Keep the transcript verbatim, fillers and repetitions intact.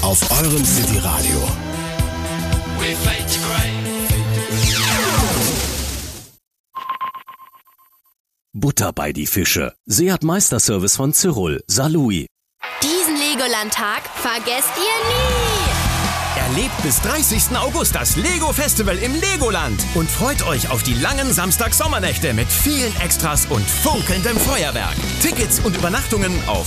auf eurem City Radio. Butter bei die Fische. Seat Meisterservice von Cyril. Salui. Diesen Legoland-Tag vergesst ihr nie! Erlebt bis dreißigsten August das Lego-Festival im Legoland und freut euch auf die langen Samstag-Sommernächte mit vielen Extras und funkelndem Feuerwerk. Tickets und Übernachtungen auf